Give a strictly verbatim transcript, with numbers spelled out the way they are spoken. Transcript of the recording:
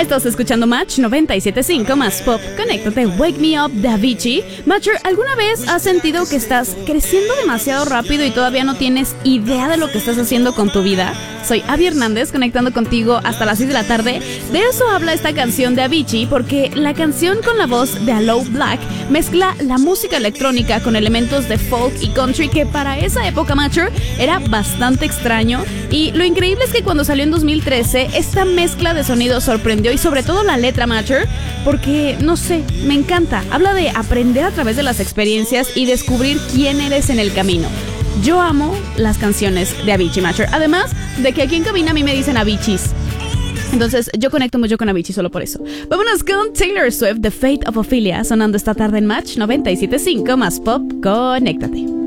Estás escuchando Match noventa y siete punto cinco más pop. Conéctate, Wake Me Up de Avicii. Matcher, ¿alguna vez has sentido que estás creciendo demasiado rápido y todavía no tienes idea de lo que estás haciendo con tu vida? Soy Abby Hernández, conectando contigo hasta las seis de la tarde. De eso habla esta canción de Avicii, porque la canción con la voz de Aloe Black mezcla la música electrónica con elementos de folk y country, que para esa época, Matcher, era bastante extraño. Y lo increíble es que cuando salió en dos mil trece, esta mezcla de sonidos sorprendió, y sobre todo la letra, Matcher, porque, no sé, me encanta. Habla de aprender a través de las experiencias y descubrir quién eres en el camino. Yo amo las canciones de Avicii, Matcher. Además de que aquí en cabina a mí me dicen Aviciis. Entonces yo conecto mucho con Avicii solo por eso. Vámonos con Taylor Swift, The Fate of Ophelia, sonando esta tarde en Match noventa y siete punto cinco más pop. Conéctate.